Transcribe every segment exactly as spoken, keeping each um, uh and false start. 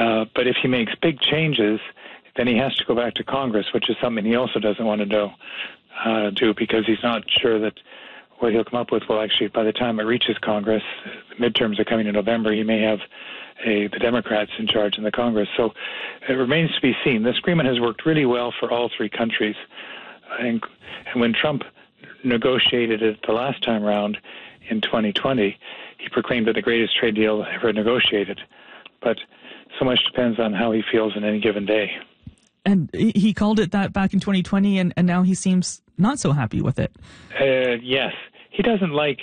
Uh, but if he makes big changes, then he has to go back to Congress, which is something he also doesn't want to do, uh, do because he's not sure that what he'll come up with will actually, by the time it reaches Congress, the midterms are coming in November, he may have a, the Democrats in charge in the Congress. So it remains to be seen. This agreement has worked really well for all three countries. And, and when Trump negotiated it the last time round in twenty twenty, he proclaimed it the greatest trade deal ever negotiated. But so much depends on how he feels on any given day. And he called it that back in twenty twenty, and, and now he seems not so happy with it. Uh, yes. He doesn't like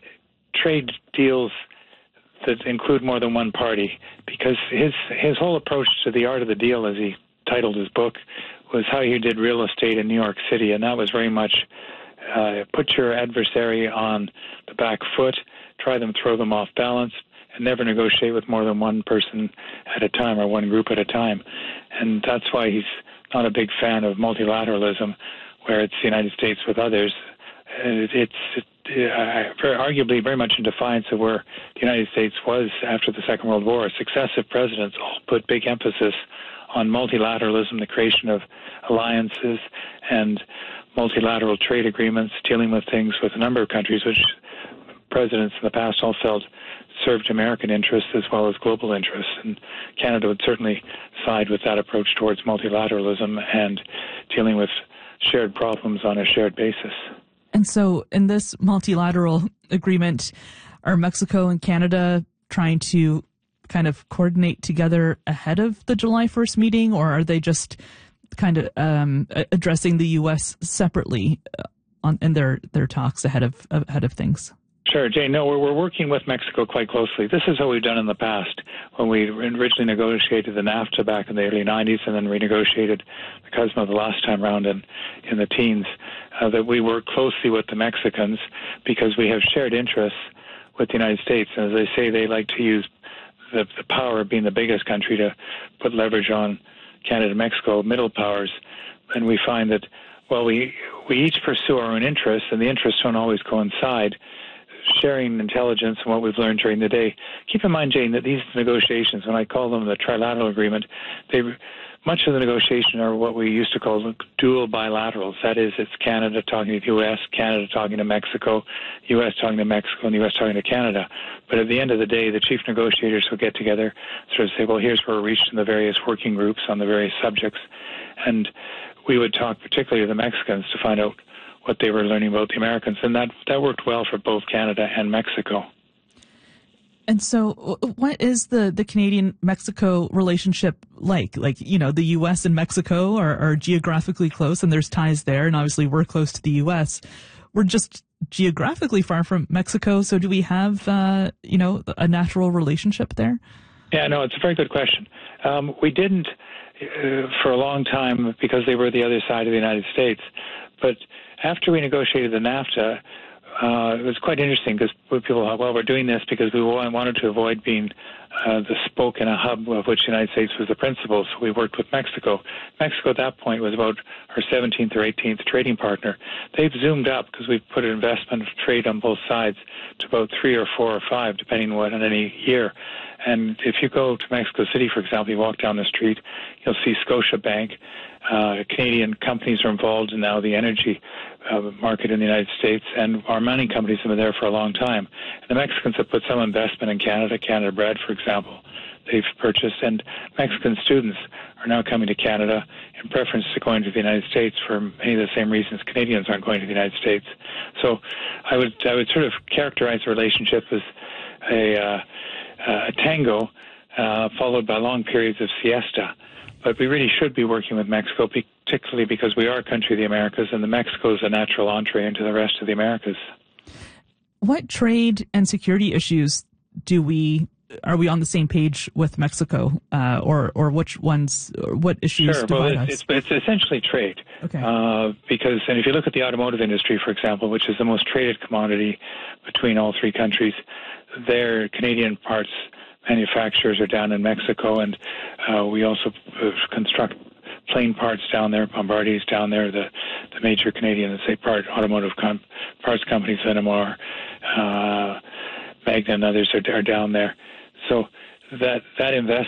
trade deals that include more than one party, because his his whole approach to the art of the deal, as he titled his book, was how he did real estate in New York City, and that was very much uh, put your adversary on the back foot, try them, throw them off balance, and never negotiate with more than one person at a time or one group at a time. And that's why he's not a big fan of multilateralism, where it's the United States with others. It's it, uh, very, arguably very much in defiance of where the United States was after the Second World War. Successive presidents all put big emphasis on multilateralism, the creation of alliances and multilateral trade agreements, dealing with things with a number of countries, which presidents in the past all felt served American interests as well as global interests. And Canada would certainly side with that approach towards multilateralism and dealing with shared problems on a shared basis. And so in this multilateral agreement, are Mexico and Canada trying to kind of coordinate together ahead of the July first meeting, or are they just kind of um, addressing the U S separately on in their, their talks ahead of ahead of things? Sure, Jane. No, we're, we're working with Mexico quite closely. This is what we've done in the past when we originally negotiated the NAFTA back in the early nineties and then renegotiated the CUSMA the last time around in, in the teens, uh, that we work closely with the Mexicans because we have shared interests with the United States. And as I say, they like to use the, the power of being the biggest country to put leverage on Canada and Mexico, middle powers. And we find that, well, we, we each pursue our own interests, and the interests don't always coincide. Sharing intelligence and what we've learned during the day. Keep in mind, Jane, that these negotiations, when I call them the trilateral agreement, they much of the negotiation are what we used to call dual bilaterals. That is, it's Canada talking to the U S, Canada talking to Mexico, U S talking to Mexico, and the U S talking to Canada. But at the end of the day, the chief negotiators will get together, sort of say, well, here's where we're reached in the various working groups on the various subjects. And we would talk particularly to the Mexicans to find out what they were learning about the Americans, and that that worked well for both Canada and Mexico. And so what is the, the Canadian-Mexico relationship like? Like, you know, the U S and Mexico are, are geographically close, and there's ties there, and obviously we're close to the U S. We're just geographically far from Mexico, so do we have, uh, you know, a natural relationship there? Yeah, no, it's a very good question. Um, we didn't uh, for a long time because they were the other side of the United States, but after we negotiated the NAFTA, uh, it was quite interesting because people thought, well, we're doing this because we wanted to avoid being uh, the spoke in a hub of which the United States was the principal, so we worked with Mexico. Mexico at that point was about our seventeenth or eighteenth trading partner. They've zoomed up because we've put an investment of trade on both sides to about three or four or five, depending on what in any year. And if you go to Mexico City, for example, you walk down the street, you'll see Scotiabank. Uh, Canadian companies are involved in now the energy uh, market in the United States, and our mining companies have been there for a long time. And the Mexicans have put some investment in Canada, Canada Bread, for example, they've purchased, and Mexican students are now coming to Canada in preference to going to the United States for many of the same reasons Canadians aren't going to the United States. So I would I would sort of characterize the relationship as a, uh, a tango uh, followed by long periods of siesta. But we really should be working with Mexico, particularly because we are a country of the Americas, and the Mexico is a natural entree into the rest of the Americas. What trade and security issues do we are we on the same page with Mexico, uh, or or which ones, or what issues sure, divide well, us? It's, it's, it's essentially trade. Okay. Uh, because, and if you look at the automotive industry, for example, which is the most traded commodity between all three countries, their Canadian parts manufacturers are down in Mexico, and uh, we also uh, construct plane parts down there. Bombardier's down there, the the major Canadian, say, part automotive com- parts companies, Linamar, uh, Magna, and others are, are down there. So that that investment